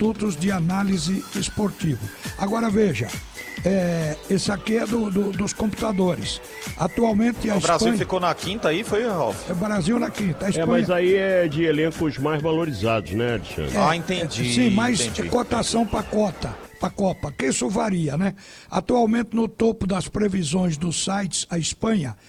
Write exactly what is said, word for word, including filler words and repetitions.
institutos de análise esportivo. Agora veja, é, esse aqui é do, do, dos computadores. Atualmente a O Brasil Espanha, ficou na quinta aí, foi, Ralf? é Brasil na quinta. A É, Espanha, mas aí é de elencos mais valorizados, né, Alexandre? Ah, entendi. sim, mais entendi. cotação para cota, para Copa, que isso varia, né? Atualmente no topo das previsões dos sites, a Espanha